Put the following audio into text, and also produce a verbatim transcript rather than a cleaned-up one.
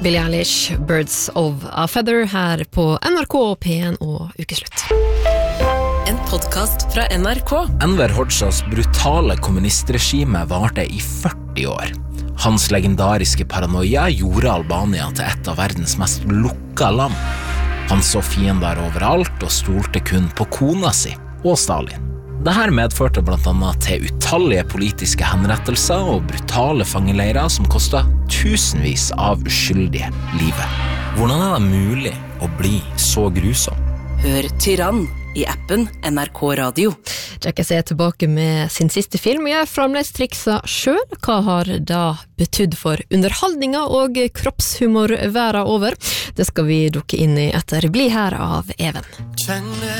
Billie Eilish, Birds of a Feather her på N R K, P en og Ukeslutt. En podcast fra N R K. Enver Hoxhas brutale kommunistregime varte i førti år. Hans legendariske paranoia gjorde Albania til et av verdens mest lukka land. Han så fiender overalt og stolte kun på kona si og Stalin. Dette medførte blant annet til utallige politiske henrettelser og brutale fangeleirer som kostet tusenvis av uskyldige livet. Hvordan er det mulig å bli så grusom? Hør Tyrann i appen N R K Radio. Jackass er tilbake med sin siste film og gjør fremdeles triksa selv. Hva har da betydd for underholdninga og kroppshumor verden over? Det skal vi dukke inn i etter Bli her av Even.